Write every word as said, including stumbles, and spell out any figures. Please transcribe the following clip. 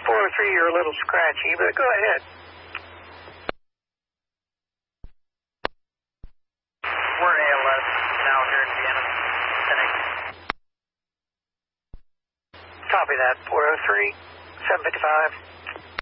four oh three, you're a little scratchy, but go ahead. We're A L S now here in Vienna. Connect. Copy that, four oh three, seven fifty-five.